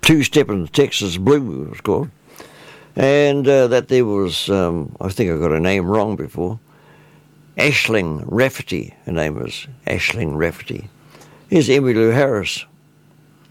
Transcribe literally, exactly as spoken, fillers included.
two-step in Texas Blue, it was called. And uh, that there was, um, I think I got a name wrong before, Aisling Rafferty. Her name was Aisling Rafferty. Here's Emmylou Harris.